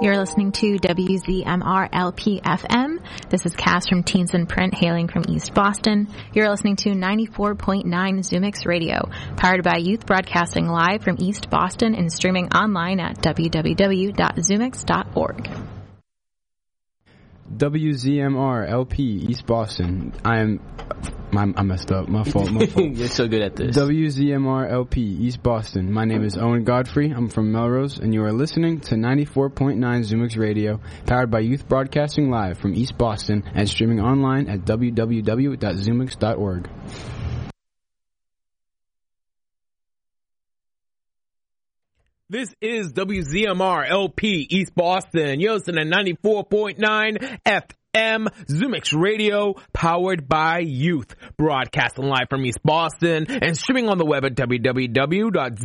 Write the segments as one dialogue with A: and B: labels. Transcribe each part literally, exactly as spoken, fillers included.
A: You're listening to W Z M R L P F M. This is Cass from Teens in Print, hailing from East Boston. You're listening to ninety-four point nine Zoomix Radio, powered by Youth Broadcasting live from East Boston and streaming online at w w w dot zoomix dot org.
B: W Z M R L P East Boston. I am. I messed up. My fault. My fault.
C: You're so good at this.
B: W Z M R L P East Boston. My name is Owen Godfrey. I'm from Melrose, and you are listening to ninety-four point nine Zoomix Radio, powered by Youth Broadcasting live from East Boston and streaming online at w w w dot zoomix dot org.
D: This is W Z M R L P East Boston. You're listening to ninety-four point nine F M Zoomix Radio, powered by Youth, broadcasting live from East Boston and streaming on the web at w w w dot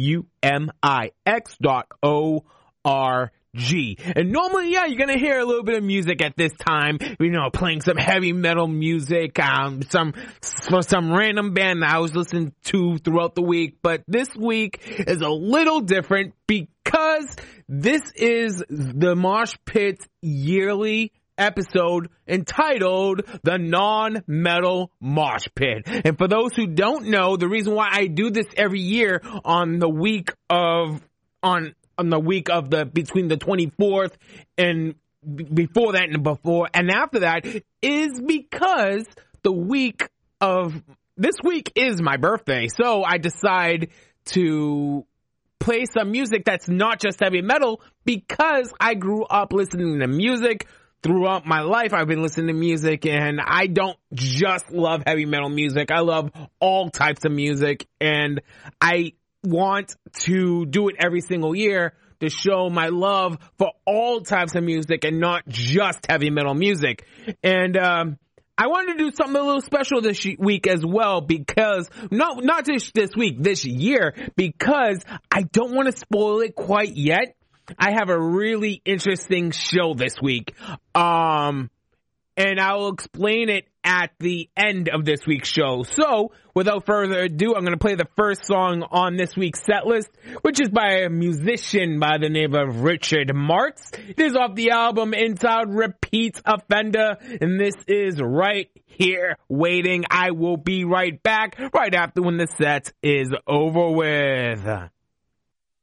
D: zoomix dot org. And normally, yeah, you're gonna hear a little bit of music at this time, you know, playing some heavy metal music, um, some, for some random band that I was listening to throughout the week. But this week is a little different because this is the Mosh Pit's yearly episode entitled The Non-Metal Mosh Pit. And for those who don't know, the reason why I do this every year on the week of, on, on the week of the, between the twenty-fourth and before that and before and after that is because the week of, this week is my birthday. So I decide to play some music that's not just heavy metal because I grew up listening to music. Throughout my life, I've been listening to music, and I don't just love heavy metal music. I love all types of music, and I want to do it every single year to show my love for all types of music and not just heavy metal music. And um I wanted to do something a little special this week as well because, not, not just this week, this year, because I don't want to spoil it quite yet. I have a really interesting show this week. Um, and I will explain it at the end of this week's show. So, without further ado, I'm going to play the first song on this week's set list, which is by a musician by the name of Richard Marx. It is off the album entitled Repeat Offender, and this is Right Here Waiting. I will be right back, right after when the set is over with.